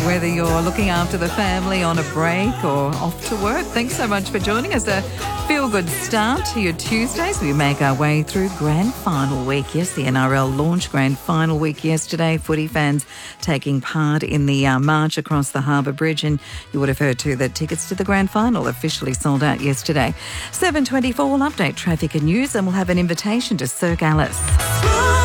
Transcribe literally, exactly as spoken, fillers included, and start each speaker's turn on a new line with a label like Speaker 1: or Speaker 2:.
Speaker 1: whether you're looking after the family on a break or off to work. Thanks so much for joining us. A feel-good start to your Tuesdays. We make our way through grand final week. Yes, the N R L launched grand final week yesterday. Footy fans taking part in the uh, march across the Harbour Bridge, and you would have heard too that tickets to the grand final officially sold out yesterday. seven twenty-four, we'll update traffic and news, and we'll have an invitation to Cirque Alice.